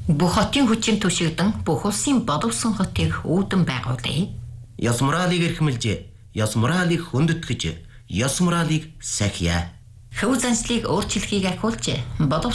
Бүх хотын хүчин түшигдэн бүх улсын бодовсон хотыг үүдэн байгуулъя. Ёс моралыг эрхэмлж, ёс моралыг хүндэтгэж, ёс моралыг сахиа. Хөв заншлыг өөрчлөхийг ахиулж, бодов